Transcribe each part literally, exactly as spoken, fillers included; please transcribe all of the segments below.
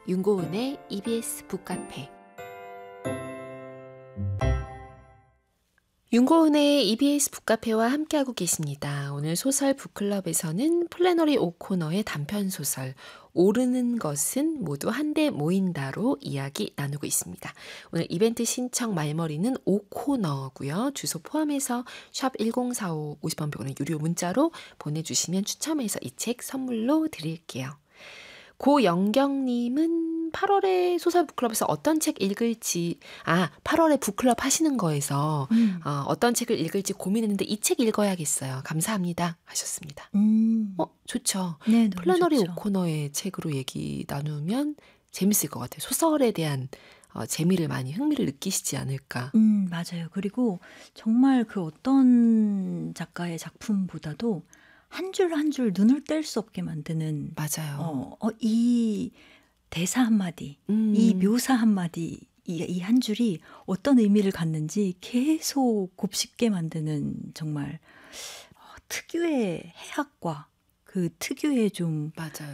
윤고은의 이비에스 북카페. 윤고은의 이비에스 북카페와 함께하고 계십니다. 오늘 소설 북클럽에서는 플래너리 오코너의 단편소설 오르는 것은 모두 한데 모인다로 이야기 나누고 있습니다. 오늘 이벤트 신청 말머리는 오코너고요. 주소 포함해서 샵 일공사오 오십 원 벽은 유료 문자로 보내주시면 추첨해서 이 책 선물로 드릴게요. 고영경님은 팔월에 소설 북클럽에서 어떤 책 읽을지, 아, 팔월에 북클럽 하시는 거에서 음. 어, 어떤 책을 읽을지 고민했는데 이 책 읽어야겠어요. 감사합니다. 하셨습니다. 음. 어, 좋죠. 네, 너무 플래너리 좋죠. 오코너의 책으로 얘기 나누면 재밌을 것 같아요. 소설에 대한 어, 재미를 많이, 흥미를 느끼시지 않을까. 음, 맞아요. 그리고 정말 그 어떤 작가의 작품보다도 한 줄 한 줄 눈을 뗄 수 없게 만드는 맞아요. 어, 어, 이 대사 한마디, 음. 이 묘사 한마디, 이 한 줄이 어떤 의미를 갖는지 계속 곱씹게 만드는 정말 어, 특유의 해학과 그 특유의 좀 맞아요.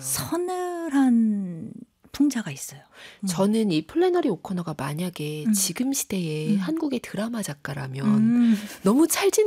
서늘한 풍자가 있어요. 음. 저는 이 플래너리 오코너가 만약에 음. 지금 시대의 음. 한국의 드라마 작가라면 음. 너무 찰진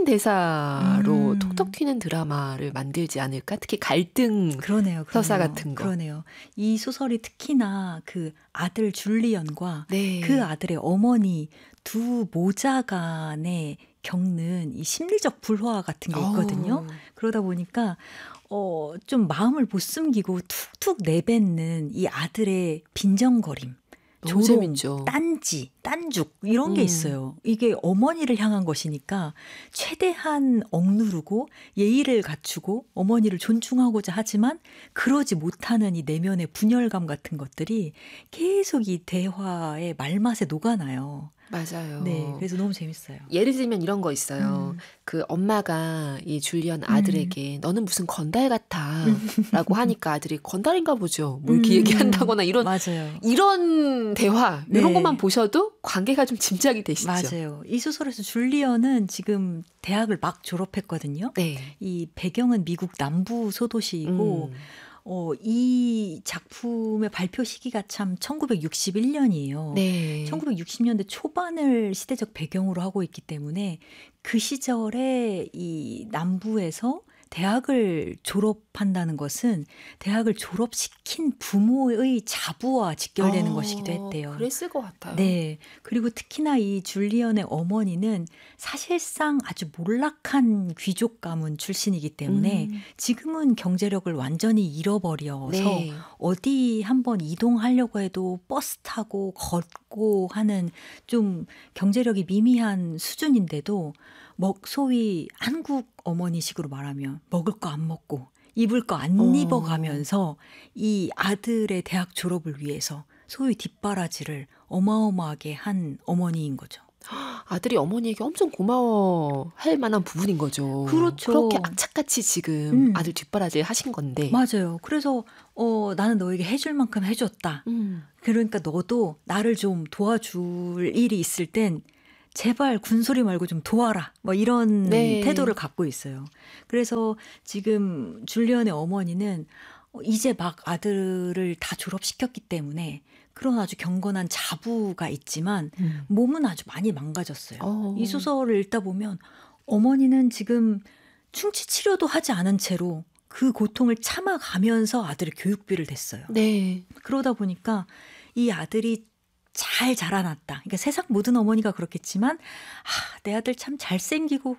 대사로 음. 톡톡 튀는 드라마를 만들지 않을까? 특히 갈등 그러네요, 그러네요. 서사 같은 거. 그러네요. 이 소설이 특히나 그 아들 줄리언과 네. 그 아들의 어머니 두 모자 간에 겪는 이 심리적 불화 같은 게 있거든요. 어우. 그러다 보니까 어, 좀 마음을 못 숨기고 툭툭 내뱉는 이 아들의 빈정거림, 너무 조롱, 재밌죠. 딴지, 딴죽 이런 게 음. 있어요. 이게 어머니를 향한 것이니까 최대한 억누르고 예의를 갖추고 어머니를 존중하고자 하지만 그러지 못하는 이 내면의 분열감 같은 것들이 계속 이 대화의 말맛에 녹아나요. 맞아요. 네, 그래서 너무 재밌어요. 예를 들면 이런 거 있어요. 음. 그 엄마가 이 줄리언 아들에게 너는 무슨 건달 같아 라고 하니까 아들이 건달인가 보죠. 뭐 이렇게 음. 얘기한다거나 이런 맞아요. 이런 대화 이런 네. 것만 보셔도 관계가 좀 짐작이 되시죠. 맞아요. 이 소설에서 줄리언은 지금 대학을 막 졸업했거든요. 네. 이 배경은 미국 남부 소도시이고 음. 어, 이 작품의 발표 시기가 참 천구백육십일 년이에요. 네. 천구백육십 년대 초반을 시대적 배경으로 하고 있기 때문에 그 시절에 이 남부에서 대학을 졸업한다는 것은 대학을 졸업시킨 부모의 자부와 직결되는 어, 것이기도 했대요. 그랬을 것 같아요. 네. 그리고 특히나 이 줄리언의 어머니는 사실상 아주 몰락한 귀족 가문 출신이기 때문에 음. 지금은 경제력을 완전히 잃어버려서 네. 어디 한번 이동하려고 해도 버스 타고 걷고 하는 좀 경제력이 미미한 수준인데도 먹 소위 한국 어머니식으로 말하면 먹을 거 안 먹고 입을 거 안 어. 입어가면서 이 아들의 대학 졸업을 위해서 소위 뒷바라지를 어마어마하게 한 어머니인 거죠. 아들이 어머니에게 엄청 고마워할 만한 부분인 거죠. 그렇죠. 그렇게 악착같이 지금 음. 아들 뒷바라지를 하신 건데. 맞아요. 그래서 어, 나는 너에게 해줄 만큼 해줬다. 음. 그러니까 너도 나를 좀 도와줄 일이 있을 땐 제발 군소리 말고 좀 도와라. 뭐 이런 네. 태도를 갖고 있어요. 그래서 지금 줄리언의 어머니는 이제 막 아들을 다 졸업시켰기 때문에 그런 아주 경건한 자부가 있지만 음. 몸은 아주 많이 망가졌어요. 어. 이 소설을 읽다 보면 어머니는 지금 충치 치료도 하지 않은 채로 그 고통을 참아가면서 아들의 교육비를 댔어요. 네. 그러다 보니까 이 아들이 잘 자라났다. 그러니까 세상 모든 어머니가 그렇겠지만 아, 내 아들 참 잘생기고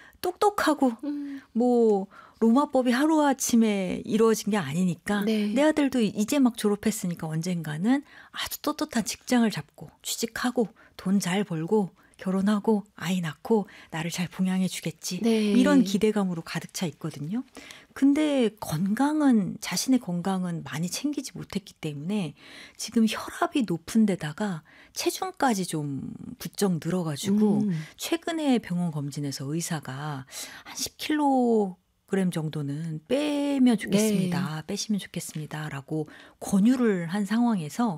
똑똑하고 음. 뭐 로마법이 하루아침에 이루어진 게 아니니까 네. 내 아들도 이제 막 졸업했으니까 언젠가는 아주 떳떳한 직장을 잡고 취직하고 돈 잘 벌고 결혼하고 아이 낳고 나를 잘 봉양해 주겠지. 네. 이런 기대감으로 가득 차 있거든요. 근데 건강은 자신의 건강은 많이 챙기지 못했기 때문에 지금 혈압이 높은 데다가 체중까지 좀 부쩍 늘어가지고 음. 최근에 병원 검진에서 의사가 한 십 킬로그램 정도는 빼면 좋겠습니다. 네. 빼시면 좋겠습니다라고 권유를 한 상황에서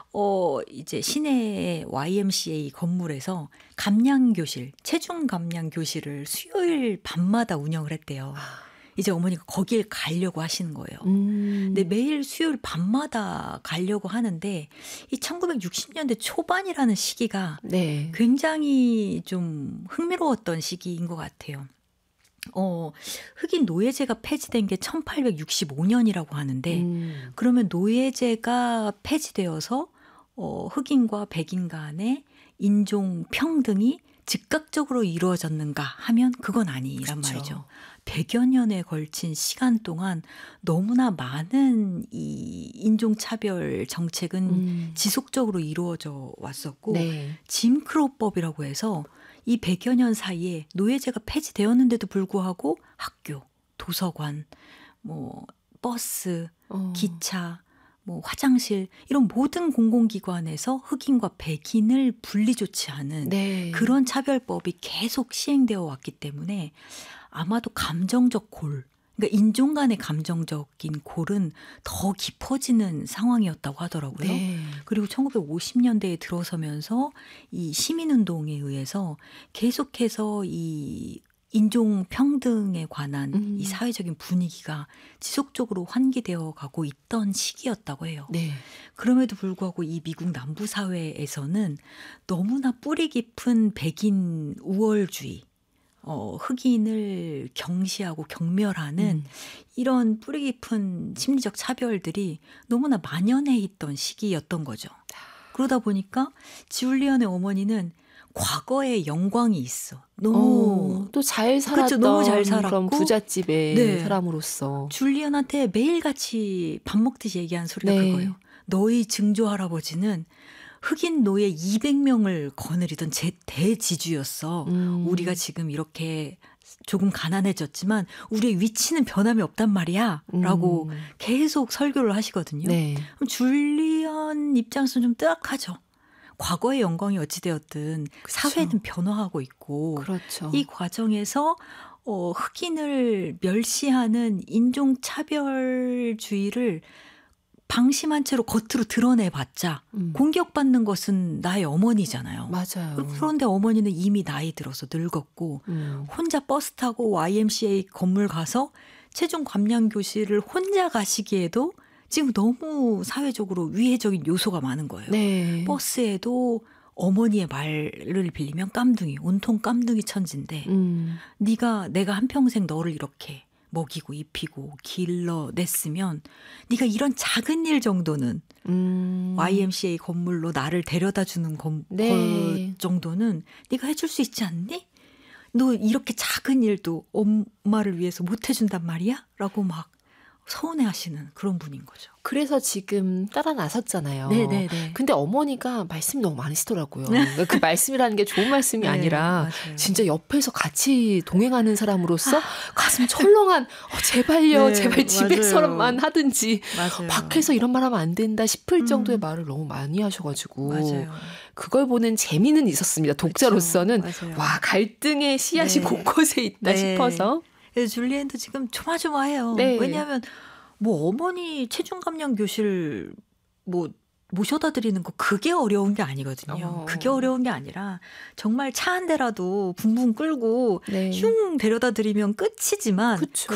어 이제 시내의 와이엠씨에이 건물에서 감량 교실, 체중 감량 교실을 수요일 밤마다 운영을 했대요. 이제 어머니가 거길 가려고 하시는 거예요. 음. 근데 매일 수요일 밤마다 가려고 하는데 이 천구백육십 년대 초반이라는 시기가 네. 굉장히 좀 흥미로웠던 시기인 것 같아요. 어, 흑인 노예제가 폐지된 게 천팔백육십오 년이라고 하는데 음. 그러면 노예제가 폐지되어서 어, 흑인과 백인 간의 인종 평등이 즉각적으로 이루어졌는가 하면 그건 아니란 그쵸. 말이죠. 백여 년에 걸친 시간 동안 너무나 많은 이 인종차별 정책은 음. 지속적으로 이루어져 왔었고 네. 짐크로법이라고 해서 이 백여 년 사이에 노예제가 폐지되었는데도 불구하고 학교, 도서관, 뭐 버스, 어. 기차, 뭐 화장실 이런 모든 공공기관에서 흑인과 백인을 분리 조치하는 네. 그런 차별법이 계속 시행되어 왔기 때문에 아마도 감정적 골, 그러니까 인종 간의 감정적인 골은 더 깊어지는 상황이었다고 하더라고요. 네. 그리고 천구백오십 년대에 들어서면서 이 시민운동에 의해서 계속해서 이 인종 평등에 관한 음. 이 사회적인 분위기가 지속적으로 환기되어 가고 있던 시기였다고 해요. 네. 그럼에도 불구하고 이 미국 남부 사회에서는 너무나 뿌리 깊은 백인 우월주의, 어, 흑인을 경시하고 경멸하는 음. 이런 뿌리 깊은 심리적 차별들이 너무나 만연해 있던 시기였던 거죠. 그러다 보니까 지울리언의 어머니는 과거에 영광이 있어. 너무 어, 또 잘 살았던 그쵸, 너무 잘 그런 살았고 부잣집의 네. 사람으로서. 줄리언한테 매일같이 밥 먹듯이 얘기한 소리가 네. 그거예요. 너희 증조 할아버지는 흑인 노예 이백 명을 거느리던 제 대지주였어. 음. 우리가 지금 이렇게 조금 가난해졌지만 우리의 위치는 변함이 없단 말이야. 라고 음. 계속 설교를 하시거든요. 네. 그럼 줄리언 입장에서는 좀 뜨악하죠. 과거의 영광이 어찌되었든 그쵸. 사회는 변화하고 있고 그렇죠. 이 과정에서 어, 흑인을 멸시하는 인종차별주의를 방심한 채로 겉으로 드러내봤자 음. 공격받는 것은 나의 어머니잖아요. 맞아요. 그런데 어머니는 이미 나이 들어서 늙었고 음. 혼자 버스 타고 와이엠씨에이 건물 가서 체중 감량 교실을 혼자 가시기에도 지금 너무 사회적으로 위해적인 요소가 많은 거예요. 네. 버스에도 어머니의 말을 빌리면 깜둥이, 온통 깜둥이 천진데 음. 네가 내가 한평생 너를 이렇게 먹이고 입히고 길러냈으면 네가 이런 작은 일 정도는 음. 와이엠씨에이 건물로 나를 데려다주는 것 네. 정도는 네가 해줄 수 있지 않니? 너 이렇게 작은 일도 엄마를 위해서 못 해준단 말이야? 라고 막 서운해하시는 그런 분인 거죠. 그래서 지금 따라 나섰잖아요. 네네네. 근데 어머니가 말씀이 너무 많으시더라고요. 그러니까 그 말씀이라는 게 좋은 말씀이 네, 아니라 맞아요. 진짜 옆에서 같이 동행하는 사람으로서 가슴 철렁한 어, 제발요. 네, 제발 집에서만 맞아요. 하든지 맞아요. 밖에서 이런 말 하면 안 된다 싶을 음. 정도의 말을 너무 많이 하셔가지고 맞아요. 그걸 보는 재미는 있었습니다. 독자로서는 그쵸, 맞아요. 와 갈등의 씨앗이 네. 곳곳에 있다 네. 싶어서 그래서 줄리엔도 지금 조마조마해요. 네. 왜냐하면 뭐 어머니 체중 감량 교실 뭐 모셔다 드리는 거 그게 어려운 게 아니거든요. 어. 그게 어려운 게 아니라 정말 차 한 대라도 붕붕 끌고 네. 슝 데려다 드리면 끝이지만 그쵸.